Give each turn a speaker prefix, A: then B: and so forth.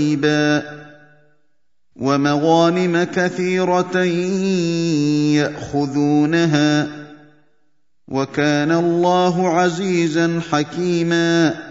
A: طَيِّبًا وَمَغَانِمَ كَثِيرَةً يَأْخُذُونَهَا ۗ وَكَانَ اللَّهُ عَزِيزًا حَكِيمًا